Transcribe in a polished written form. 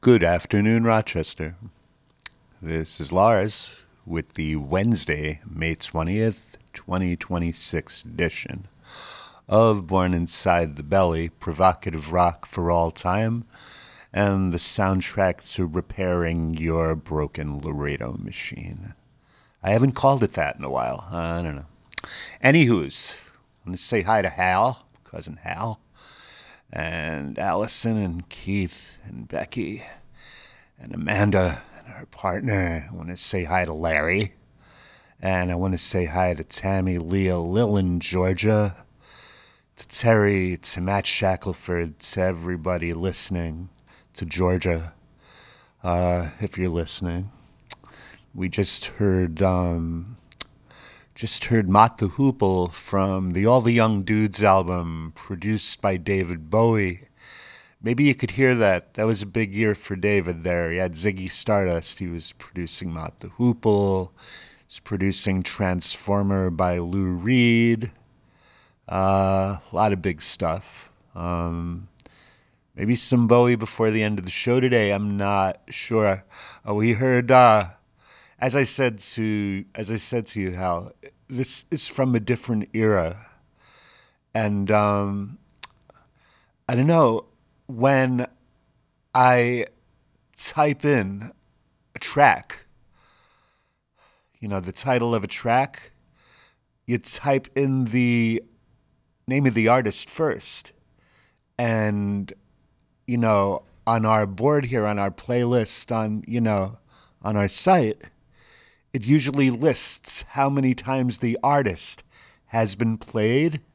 Good afternoon, Rochester. This is Lars with the Wednesday, May 20th, 2026 edition of Born Inside the Belly, provocative rock for all time, and the soundtrack to repairing your broken Laredo machine. I haven't called it that in a while. I don't know. Anywho's, I'm going to say hi to Hal, cousin Hal, and Allison and Keith and Becky and Amanda and her partner. I want to say hi to Larry. And I want to say hi to Tammy, Leah, Lil in Georgia, to Terry, to Matt Shackelford, to everybody listening, to Georgia, if you're listening. We just heard Mott the Hoople from the All the Young Dudes album, produced by David Bowie. Maybe you could hear that. That was a big year for David there. He had Ziggy Stardust. He was producing Mott the Hoople. He's producing Transformer by Lou Reed. A lot of big stuff. Maybe some Bowie before the end of the show today. I'm not sure. We heard, as I said to you, Hal, this is from a different era, and I don't know. When I type in a track, the title of a track, you type in the name of the artist first. And, on our board here, on our playlist, on our site, it usually lists how many times the artist has been played